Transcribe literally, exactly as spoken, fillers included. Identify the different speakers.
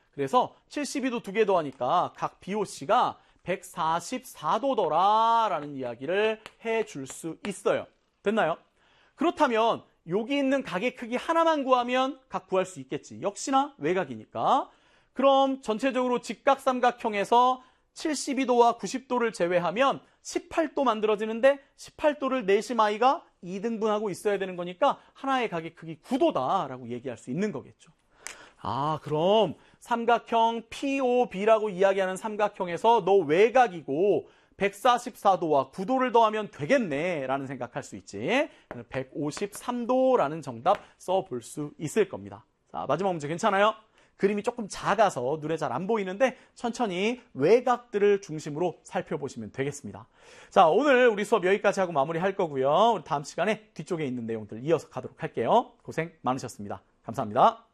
Speaker 1: 그래서 칠십이 도 두 개 더하니까 각 비오씨가 백사십사 도더라라는 이야기를 해줄 수 있어요. 됐나요? 그렇다면 여기 있는 각의 크기 하나만 구하면 각 구할 수 있겠지. 역시나 외곽이니까. 그럼 전체적으로 직각삼각형에서 칠십이 도와 구십 도를 제외하면 십팔 도 만들어지는데 십팔 도를 내심 I가 이 등분하고 있어야 되는 거니까 하나의 각의 크기 구 도다라고 얘기할 수 있는 거겠죠. 아, 그럼 삼각형 피 오 비라고 이야기하는 삼각형에서 너 외곽이고 백사십사 도와 구 도를 더하면 되겠네 라는 생각할 수 있지. 백오십삼 도라는 정답 써볼 수 있을 겁니다. 자, 마지막 문제 괜찮아요? 그림이 조금 작아서 눈에 잘 안 보이는데 천천히 외곽들을 중심으로 살펴보시면 되겠습니다. 자, 오늘 우리 수업 여기까지 하고 마무리할 거고요. 우리 다음 시간에 뒤쪽에 있는 내용들 이어서 가도록 할게요. 고생 많으셨습니다. 감사합니다.